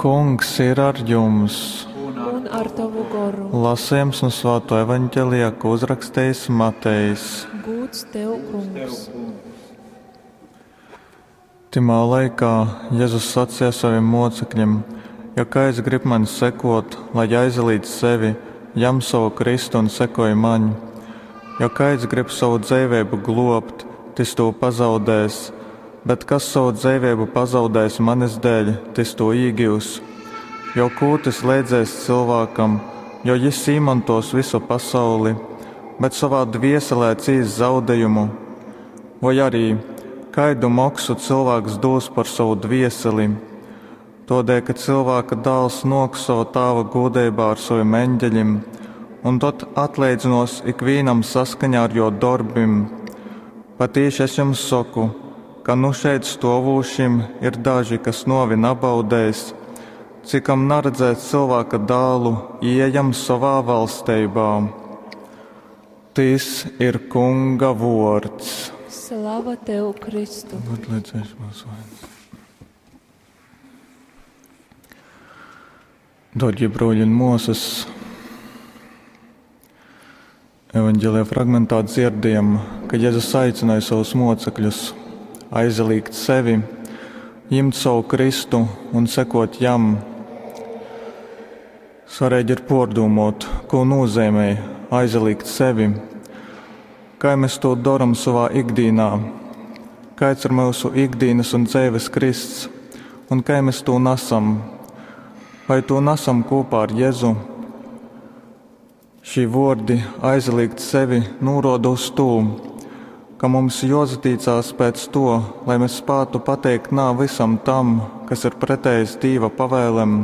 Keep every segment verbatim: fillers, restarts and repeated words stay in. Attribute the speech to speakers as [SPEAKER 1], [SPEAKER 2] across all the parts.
[SPEAKER 1] Kungs ir ar jums.
[SPEAKER 2] Un ar tavu garu.
[SPEAKER 1] Lasījums no Svētā evaņģēlijā, ko uzrakstījis Matejs.
[SPEAKER 2] Gūts tev, Kungs.
[SPEAKER 1] Timā laikā Jēzus sacīja saviem mocekļiem: ja kāds grib man sekot, lai aizlīdz sevi, ņem savu kristu un sekoja man. Ja kāds grib savu dzīvību globt, tas to pazaudēs, bet kas savu dzīvību pazaudēs manis dēļ, tas to iegūs. Jo kūtis liedzēs cilvēkam, jo viņš izmantos visu pasauli, bet savā dvieselē cīs zaudējumu. Vai arī kādu maksu cilvēks dos par savu dvieseli? Tādēļ, ka cilvēka dēls noks savu tēva godībā ar saviem eņģeļiem, un tad atlīdzinos ikvienam saskaņā ar jo darbim. Patiesi es jums saku, ka nu šeit stāvošiem ir daži, kas novi nabaudēs, cikam neredzēt cilvēka dēlu, ieejam savā valstībā. Tas ir Kunga vārds.
[SPEAKER 2] Slava tev, Kristu.
[SPEAKER 1] Dārgie brāļi un māsas, evaņģēlijā fragmentā dzirdējam, ka Jēzus aicināja savus mocekļus aizliegt sevi, ņemt savu Kristu un sekot jam. Svarīgi ir pārdomāt, ko nozīmē aizliegt sevi, kā mēs to darām savā ikdienā, kāds ir mūsu ikdienas un dzīves Krists, un kā mēs to nesam. Vai to nesam kopā ar Jēzu? Šī vārdi aizliegt sevi norāda uz to, ka mums jāsatīcās pēc to, lai mēs spētu pateikt nā visam tam, kas ir pretējs Dieva pavēlēm.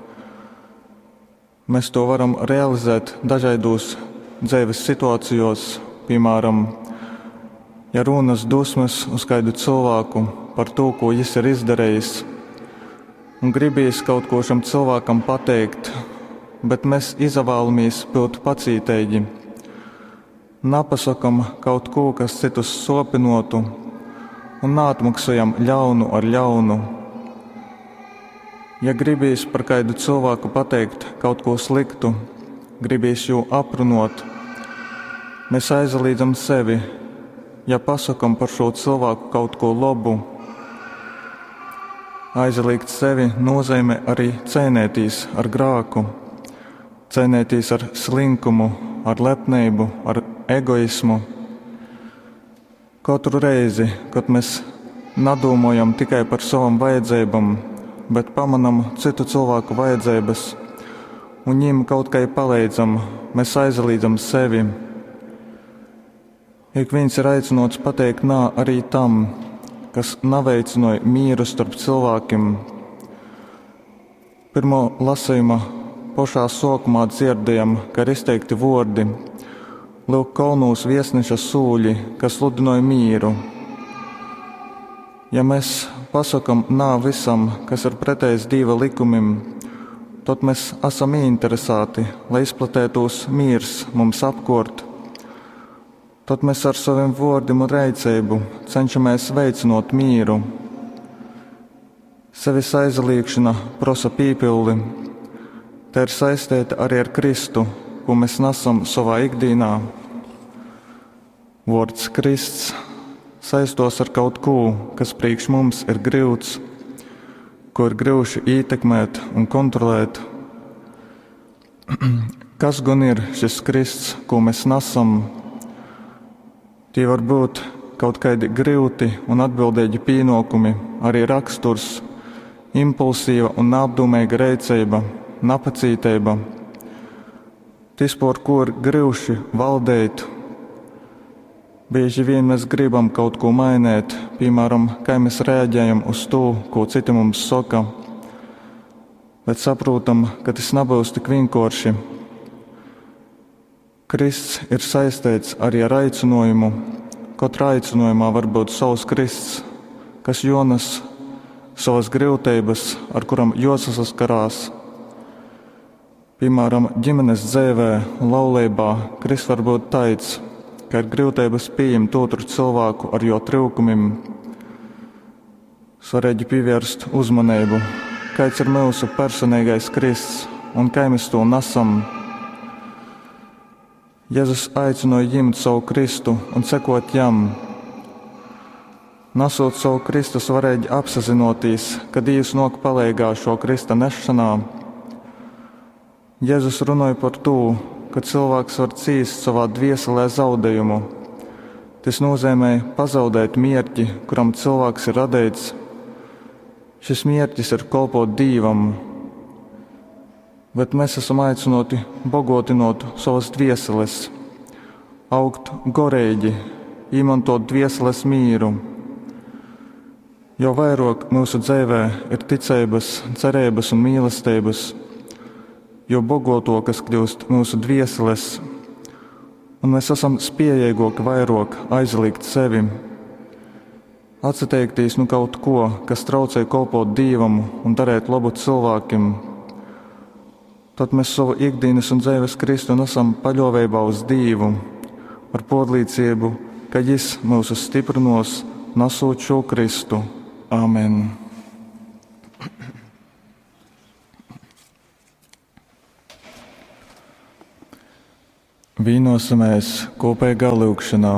[SPEAKER 1] Mēs to varam realizēt dažādos dzīves situācijos, piemēram, ja runas dusmas uz kādu cilvēku par to, ko viņš ir izdarījis, un gribīs kaut ko šam cilvēkam pateikt, bet mēs izvēlamies būt pacītīgi. Napasakam kaut ko, kas citus sopinotu, un neatmaksājam ļaunu ar ļaunu. Ja gribīs par kādu cilvēku pateikt kaut ko sliktu, gribīs jū aprunot, mēs aizliedzam sevi, ja pasakam par šo cilvēku kaut ko labu. Aizliegt sevi nozīmē arī cīnīties ar grāku, cīnīties ar slinkumu, ar lepnību, ar egoismu. Katru reizi, kad mēs nedomājam tikai par savām vajadzībām, bet pamanam citu cilvēku vajadzības un viņiem kaut kā palīdzam, mēs aizliedzam sevi. Ik viens ir aicināts pateikt nā arī tam, kas neveicināja mieru starp cilvēkiem. Pirmo lasījuma pašā sākumā dzirdējam, ka ir izteikti vārdi: lūk, kalnos viesneša sūļi, kas sludināja mieru. Ja mēs pasakam nā visam, kas ir pretējs Dieva likumiem, tad mēs esam ieinteresēti, lai izplatētos miers mums apkārt. Tad mēs ar saviem vārdiem un rīcību cenšamies veicināt mieru. Sevis aizliekšana prasa pīpildi. Tā ir saistīta arī ar Kristu, ko mēs nesam savā ikdienā. Vārds Krists saistos ar kaut ko, kas priekš mums ir grūts, ko ir grūti ietekmēt un kontrolēt. Kas gan ir šis Krists, ko mēs nesam? Tie var būt kaut kādi grūti un atbildīgi pienākumi, arī raksturs, impulsīva un neapdomīga rīcība, napacītība. Tas, par ko ir grūti valdēt. Bieži vien mēs gribam kaut ko mainīt, piemēram, kā mēs reaģējam uz to, ko citi mums saka, bet saprotam, ka tas nebūs tik vienkārši. Krists ir saistīts arī ar aicinājumu. Katrā aicinājumā var būt savs Krists, kas jonas savas grūtības, ar kurām jāsaskarās. Piemēram, ģimenes dzīvē un laulībā Kristus var būt tāds, ka ir grūtības pieņemt otru cilvēku ar jo trūkumiem. Svarīgi pievērst uzmanību, kāds ir mūsu personīgais Kristus un kā mēs to nesam. Jēzus aicināja ņemt savu Kristu un sekot jam. Nesot savu Kristus varēja apzināties, ka Dievs nok palīgā šo Krista nešanā. Jēzus runāja par to, ka cilvēks var ciest savā dvieselē zaudējumu. Tas nozīmē pazaudēt mērķi, kuram cilvēks ir radīts. Šis mērķis ir kalpot Dievam, bet mēs esam aicināti bogotinot savas dvieseles, augt gorīgi, izmantot dvieseles mīru. Jo vairāk mūsu dzīvē ir ticības, cerības un mīlestības, jo bogotākas kļūst mūsu dvieseles, un mēs esam spējīgāki vairāk aizliegt sevi, atsateikties no kaut ko, kas traucē kalpot Dievam un darēt labu cilvēkiem. Tad mēs savu ikdienas un dzīves Kristu nesam paļāvībā uz Dievu, ar pārliecību, ka Viņš mūs stiprinos, nesot šo Kristu. Āmen. Vīnosimies kopīgā lūgšanā.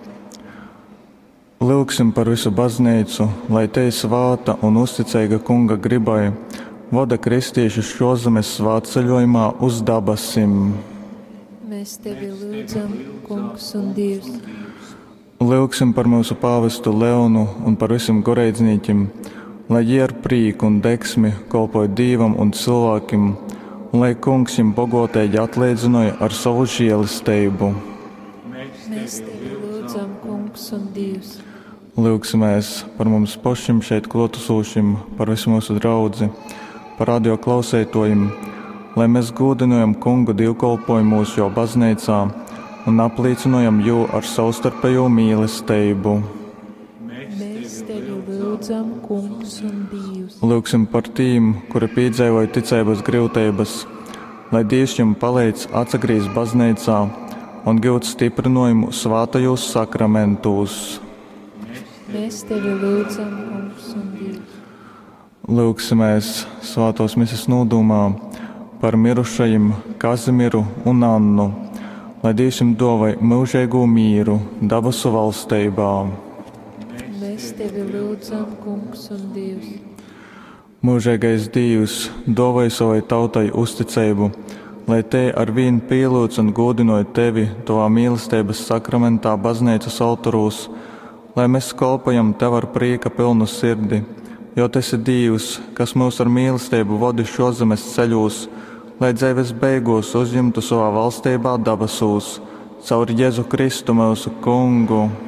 [SPEAKER 1] Lūgsim par visu baznīcu, lai te svāta un uzticīga Kunga gribai vada kristiešus šo zemes svētceļojumā uz dabasim.
[SPEAKER 2] Mēs tevi lūdzam, Kungs un Dievs.
[SPEAKER 1] Lūgsim par mūsu pāvestu Leonu un par visiem goreidzniekiem, lai viņi ar prieku un degsmi kalpoja Dievam un cilvēkiem, un lai Kungs viņam bagātīgi atlīdzināja ar savu žēlastību.
[SPEAKER 2] Mēs tevi lūdzam, Kungs un Dievs.
[SPEAKER 1] Lūgsimies par mums pašiem šeit klātesošiem, par visu mūsu draudzi, par radio klausētojiem, lai mēs godinojam Kungu dievkalpojumos jo baznīcā un apliecinojam jū ar savstarpējo mīlestību.
[SPEAKER 2] Mēs tevi lūdzam, Kungs un Dievs.
[SPEAKER 1] Lūgsim par tīm, kuri piedzīvoja ticības grūtības, lai Dievs jums palīdz atsagrīzt baznīcā un gūt stiprinājumu svētajos sakramentos.
[SPEAKER 2] Mēs tevi lūdzam, Kungs un Dievs.
[SPEAKER 1] Lūgsimies svētos misas nodomā par mirušajiem Kazimiru un Annu, lai Dievs jums dāvāj mūžīgo mīru dabasu valstībā.
[SPEAKER 2] Mēs tevi lūdzam, Kungs un Dievs.
[SPEAKER 1] Mūžīgais Dievs dāvāj savai tautai uzticību, lai te ar vienu pielūdz un godinoja tevi tavā mīlestības sakramentā baznīcas altarūs, lai mēs kalpojam tev ar prieka pilnu sirdi, jo tas ir Dievs, kas mūs ar mīlestību vada šo zemes ceļos, lai dzīves beigās uzņemtu savā valstībā dabasūs, caur Jēzu Kristu mūsu Kungu.